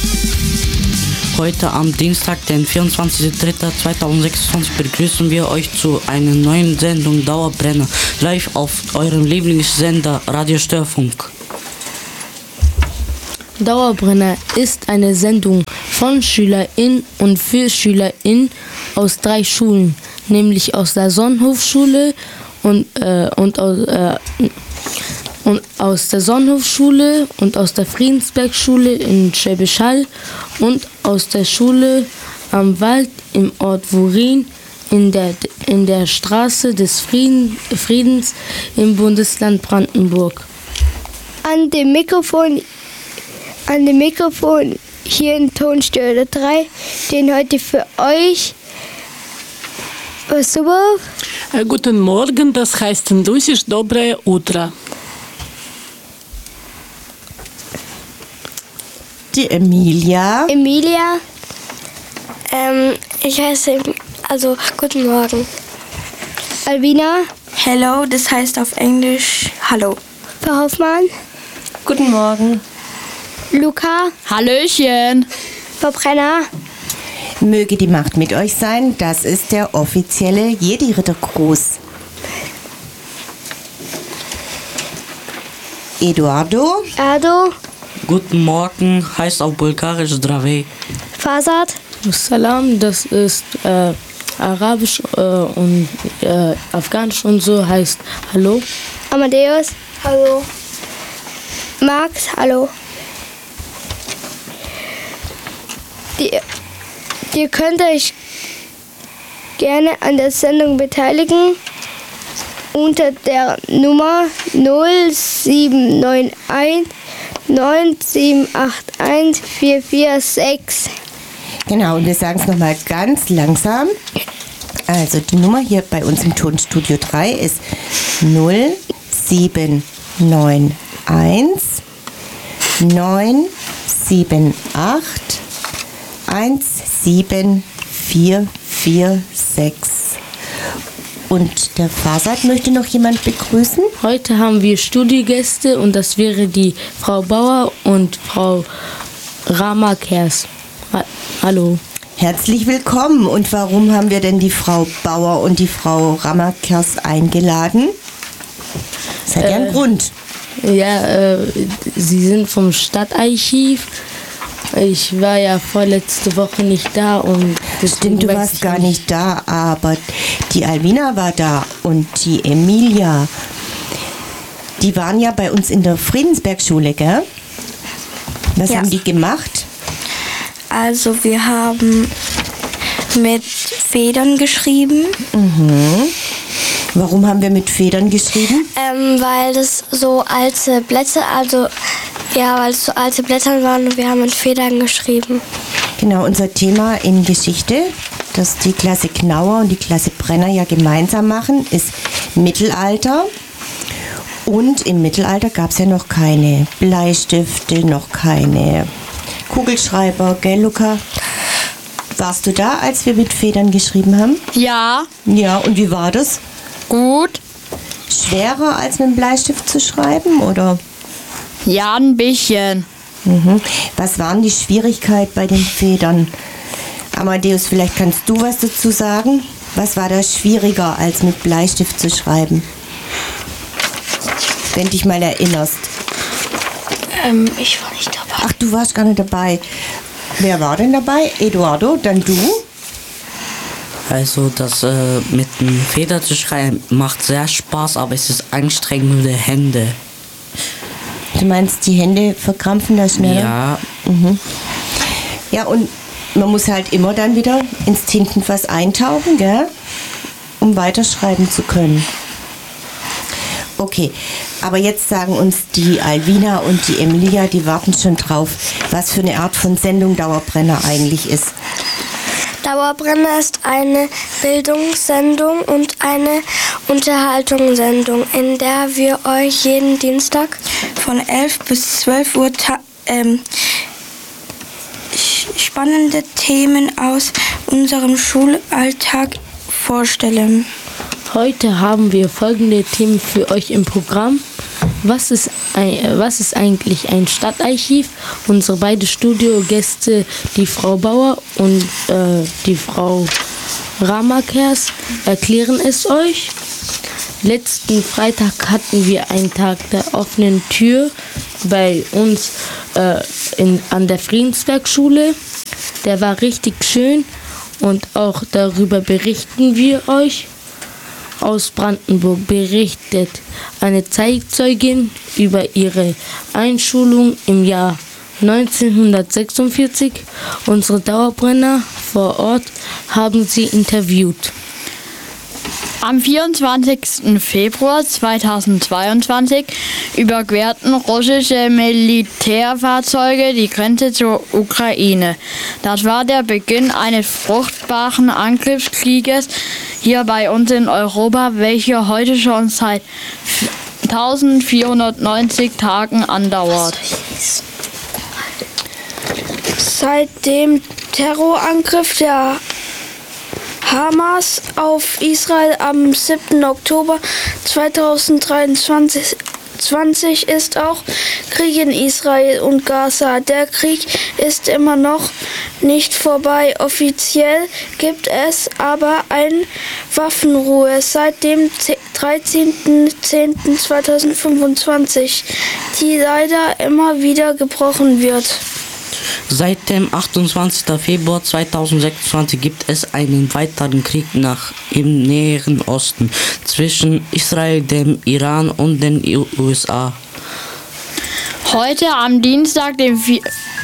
Heute am Dienstag, den 24.03.2026, begrüßen wir euch zu einer neuen Sendung Dauerbrenner, live auf eurem Lieblingssender Radio Störfunk. Dauerbrenner ist eine Sendung von SchülerInnen und für SchülerInnen aus 3 Schulen, nämlich aus der Sonnenhofschule und aus der Sonnenhofschule und aus der Friedensbergschule in Schwäbisch Hall und aus der Schule am Wald im Ort Wurin in der Straße des Friedens im Bundesland Brandenburg. An dem Mikrofon hier in Tonstudio 3, den heute für euch super. Guten Morgen, das heißt in Russisch Dobrое утро. Die Emilia. Ich heiße, guten Morgen. Alvina. Hello, das heißt auf Englisch Hallo. Frau Hoffmann. Guten Morgen. Luca. Hallöchen. Frau Brenner. Möge die Macht mit euch sein, das ist der offizielle Jedi-Rittergruß. Eduardo. Guten Morgen heißt auf Bulgarisch Zdravei. Fasad. Salam, das ist Arabisch und Afghanisch und so heißt Hallo. Amadeus. Hallo. Max. Hallo. Ihr könnt euch gerne an der Sendung beteiligen unter der Nummer 0791 9781 446. Genau, und wir sagen es nochmal ganz langsam. Also die Nummer hier bei uns im Tonstudio 3 ist 0791 978 17446. Und der Fasad möchte noch jemand begrüßen? Heute haben wir Studiogäste und das wäre die Frau Bauer und Frau Ramakers. Hallo. Herzlich willkommen. Und warum haben wir denn die Frau Bauer und die Frau Ramakers eingeladen? Das hat ja einen Grund. Ja, sie sind vom Stadtarchiv. Ich war ja vorletzte Woche nicht da und stimmt, du warst gar nicht da, aber die Alvina war da und die Emilia. Die waren ja bei uns in der Friedensbergschule, gell? Was haben die gemacht? Also wir haben mit Federn geschrieben. Warum haben wir mit Federn geschrieben? Weil das so alte Blätter, weil es so alte Blätter waren und wir haben mit Federn geschrieben. Genau, unser Thema in Geschichte, das die Klasse Knauer und die Klasse Brenner ja gemeinsam machen, ist Mittelalter. Und im Mittelalter gab es ja noch keine Bleistifte, noch keine Kugelschreiber, gell, Luca? Warst du da, als wir mit Federn geschrieben haben? Ja. Ja, und wie war das? Gut. Schwerer als mit dem Bleistift zu schreiben, oder? Ja, ein bisschen. Was waren die Schwierigkeiten bei den Federn? Amadeus, vielleicht kannst du was dazu sagen? Was war da schwieriger, als mit Bleistift zu schreiben? Wenn du dich mal erinnerst. Ich war nicht dabei. Ach, du warst gar nicht dabei. Wer war denn dabei? Eduardo, dann du? Also das mit den Federn zu schreiben macht sehr Spaß, aber es ist anstrengend für die Hände. Du meinst, die Hände verkrampfen da schneller? Ja. Ja, und man muss halt immer dann wieder ins Tintenfass eintauchen, gell? Um weiterschreiben zu können. Okay, aber jetzt sagen uns die Alvina und die Emilia, die warten schon drauf, was für eine Art von Sendung Dauerbrenner eigentlich ist. Dauerbrenner ist eine Bildungssendung und eine Unterhaltungssendung, in der wir euch jeden Dienstag Von 11 bis 12 Uhr spannende Themen aus unserem Schulalltag vorstellen. Heute haben wir folgende Themen für euch im Programm. Was ist eigentlich ein Stadtarchiv? Unsere beiden Studiogäste, die Frau Bauer und die Frau Ramakers, erklären es euch. Letzten Freitag hatten wir einen Tag der offenen Tür bei uns an der Friedensbergschule. Der war richtig schön und auch darüber berichten wir euch. Aus Brandenburg berichtet eine Zeitzeugin über ihre Einschulung im Jahr 1946. Unsere Dauerbrenner vor Ort haben sie interviewt. Am 24. Februar 2022 überquerten russische Militärfahrzeuge die Grenze zur Ukraine. Das war der Beginn eines fruchtbaren Angriffskrieges hier bei uns in Europa, welcher heute schon seit 1490 Tagen andauert. Seit dem Terrorangriff der Hamas auf Israel am 7. Oktober 2023 ist auch Krieg in Israel und Gaza. Der Krieg ist immer noch nicht vorbei. Offiziell gibt es aber eine Waffenruhe seit dem 13.10.2025, die leider immer wieder gebrochen wird. Seit dem 28. Februar 2026 gibt es einen weiteren Krieg im Näheren Osten zwischen Israel, dem Iran und den USA. Heute am Dienstag, dem